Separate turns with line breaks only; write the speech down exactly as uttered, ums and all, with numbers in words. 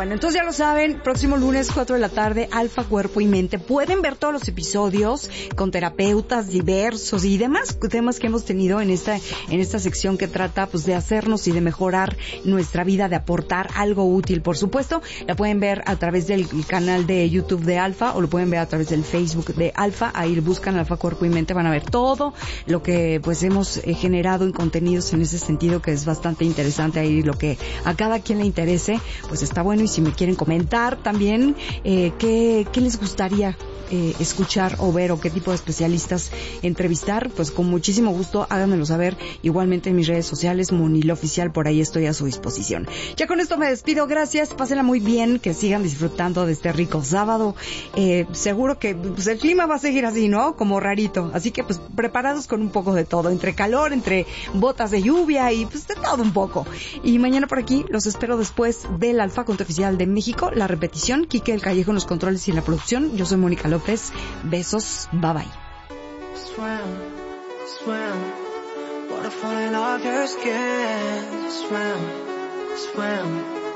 Bueno, entonces ya lo saben, próximo lunes, cuatro de la tarde, Alfa, Cuerpo y Mente. Pueden ver todos los episodios con terapeutas diversos y demás temas que hemos tenido en esta, en esta sección que trata pues de hacernos y de mejorar nuestra vida, de aportar algo útil, por supuesto. La pueden ver a través del canal de YouTube de Alfa o lo pueden ver a través del Facebook de Alfa. Ahí buscan Alfa, Cuerpo y Mente, van a ver todo lo que pues hemos eh, generado en contenidos en ese sentido, que es bastante interesante. Ahí lo que a cada quien le interese, pues está bueno. Y si me quieren comentar también eh, qué, qué les gustaría eh, escuchar o ver, o qué tipo de especialistas entrevistar, pues con muchísimo gusto háganmelo saber. Igualmente en mis redes sociales, Monil Oficial, por ahí estoy a su disposición. Ya con esto me despido, gracias, pásenla muy bien, que sigan disfrutando de este rico sábado. Eh, seguro que pues, el clima va a seguir así, ¿no? Como rarito, así que pues preparados con un poco de todo, entre calor, entre botas de lluvia y pues de todo un poco. Y mañana por aquí los espero después del Alfa Conte Oficial de México, la repetición, Quique del Callejo en los controles y en la producción. Yo soy Mónica López, besos, bye bye.
Swim, swim, water falling off your skin. Swim, swim.